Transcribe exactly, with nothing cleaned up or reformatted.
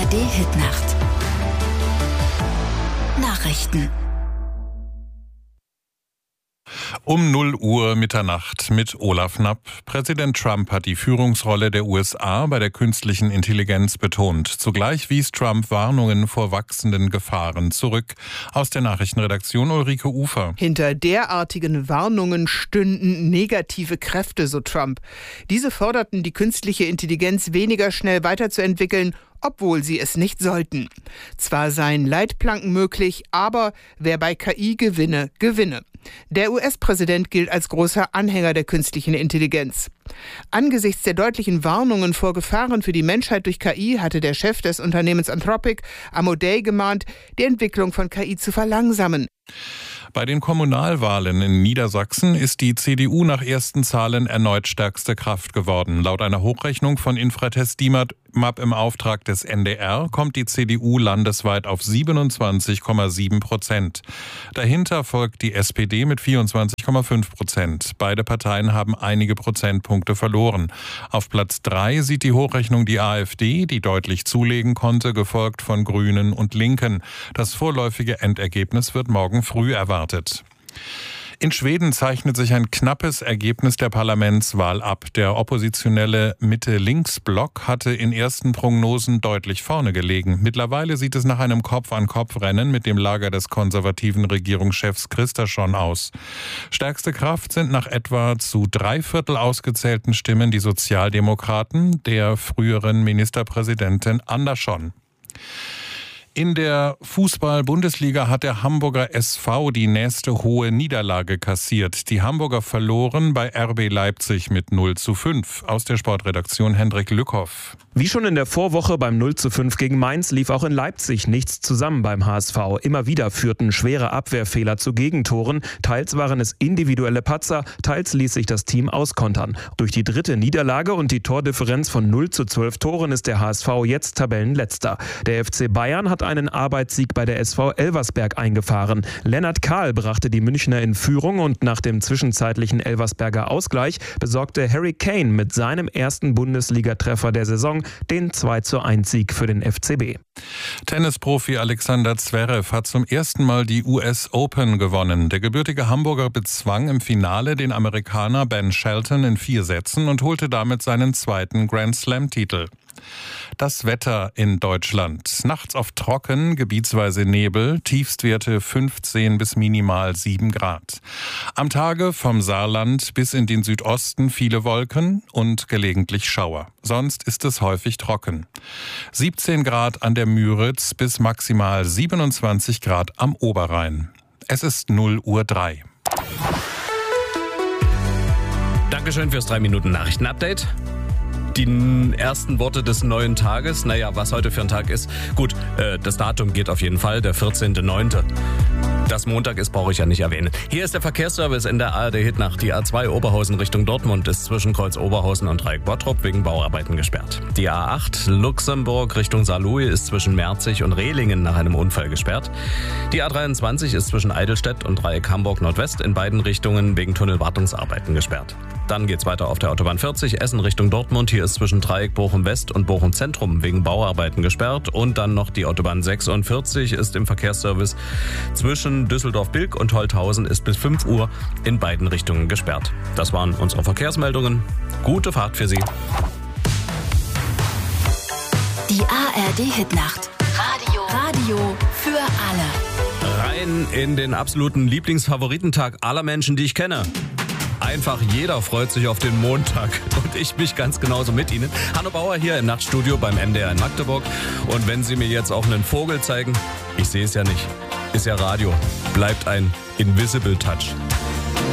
R D-Hitnacht. Nachrichten. Um null Uhr Mitternacht mit Olaf Knapp. Präsident Trump hat die Führungsrolle der U S A bei der künstlichen Intelligenz betont. Zugleich wies Trump Warnungen vor wachsenden Gefahren zurück. Aus der Nachrichtenredaktion Ulrike Ufer. Hinter derartigen Warnungen stünden negative Kräfte, so Trump. Diese forderten, die künstliche Intelligenz weniger schnell weiterzuentwickeln, obwohl sie es nicht sollten. Zwar seien Leitplanken möglich, aber wer bei K I gewinne, gewinne. Der U S-Präsident gilt als großer Anhänger der künstlichen Intelligenz. Angesichts der deutlichen Warnungen vor Gefahren für die Menschheit durch K I hatte der Chef des Unternehmens Anthropic, Amodei, gemahnt, die Entwicklung von K I zu verlangsamen. Bei den Kommunalwahlen in Niedersachsen ist die C D U nach ersten Zahlen erneut stärkste Kraft geworden. Laut einer Hochrechnung von Infratest DIMAP im Auftrag des N D R kommt die C D U landesweit auf siebenundzwanzig Komma sieben Prozent. Dahinter folgt die S P D mit vierundzwanzig Komma fünf Prozent. Beide Parteien haben einige Prozentpunkte verloren. Auf Platz drei sieht die Hochrechnung die AfD, die deutlich zulegen konnte, gefolgt von Grünen und Linken. Das vorläufige Endergebnis wird morgen früh erwartet. In Schweden zeichnet sich ein knappes Ergebnis der Parlamentswahl ab. Der oppositionelle Mitte-Links-Block hatte in ersten Prognosen deutlich vorne gelegen. Mittlerweile sieht es nach einem Kopf-an-Kopf-Rennen mit dem Lager des konservativen Regierungschefs Kristersson aus. Stärkste Kraft sind nach etwa zu drei Viertel ausgezählten Stimmen die Sozialdemokraten der früheren Ministerpräsidentin Andersson. In der Fußball-Bundesliga hat der Hamburger S V die nächste hohe Niederlage kassiert. Die Hamburger verloren bei R B Leipzig mit null zu fünf. Aus der Sportredaktion Hendrik Lückhoff. Wie schon in der Vorwoche beim null zu fünf gegen Mainz lief auch in Leipzig nichts zusammen beim H S V. Immer wieder führten schwere Abwehrfehler zu Gegentoren. Teils waren es individuelle Patzer, teils ließ sich das Team auskontern. Durch die dritte Niederlage und die Tordifferenz von null zu zwölf Toren ist der H S V jetzt Tabellenletzter. Der F C Bayern hat einen Arbeitssieg bei der S V Elversberg eingefahren. Lennart Kahl brachte die Münchner in Führung und nach dem zwischenzeitlichen Elversberger Ausgleich besorgte Harry Kane mit seinem ersten Bundesliga-Treffer der Saison den zwei zu eins Sieg für den F C B. Tennisprofi Alexander Zverev hat zum ersten Mal die U S Open gewonnen. Der gebürtige Hamburger bezwang im Finale den Amerikaner Ben Shelton in vier Sätzen und holte damit seinen zweiten Grand-Slam-Titel. Das Wetter in Deutschland. Nachts oft trocken, gebietsweise Nebel, Tiefstwerte fünfzehn bis minimal sieben Grad. Am Tage vom Saarland bis in den Südosten viele Wolken und gelegentlich Schauer. Sonst ist es häufig trocken. siebzehn Grad an der Müritz bis maximal siebenundzwanzig Grad am Oberrhein. Es ist null Uhr drei. Dankeschön fürs drei Minuten Nachrichten-Update. Die ersten Worte des neuen Tages, naja, was heute für ein Tag ist. Gut, äh, das Datum geht auf jeden Fall, der vierzehnter neunte Dass Montag ist, brauche ich ja nicht erwähnen. Hier ist der Verkehrsservice in der A R D-Hitnacht. Die A zwei Oberhausen Richtung Dortmund ist zwischen Kreuz Oberhausen und Dreieck Bottrop wegen Bauarbeiten gesperrt. Die A acht Luxemburg Richtung Saarlouis ist zwischen Merzig und Rehlingen nach einem Unfall gesperrt. Die A dreiundzwanzig ist zwischen Eidelstedt und Dreieck Hamburg Nordwest in beiden Richtungen wegen Tunnelwartungsarbeiten gesperrt. Dann geht's weiter auf der Autobahn vierzig Essen Richtung Dortmund. Hier ist zwischen Dreieck Bochum West und Bochum Zentrum wegen Bauarbeiten gesperrt. Und dann noch die Autobahn sechsundvierzig ist im Verkehrsservice zwischen Düsseldorf-Bilk und Holthausen ist bis fünf Uhr in beiden Richtungen gesperrt. Das waren unsere Verkehrsmeldungen. Gute Fahrt für Sie. Die A R D-Hitnacht. Radio. Radio für alle. Rein in den absoluten Lieblingsfavoritentag aller Menschen, die ich kenne. Einfach jeder freut sich auf den Montag und ich mich ganz genauso mit Ihnen. Hanno Bauer hier im Nachtstudio beim M D R in Magdeburg. Und wenn Sie mir jetzt auch einen Vogel zeigen, ich sehe es ja nicht, ist ja Radio, bleibt ein Invisible Touch.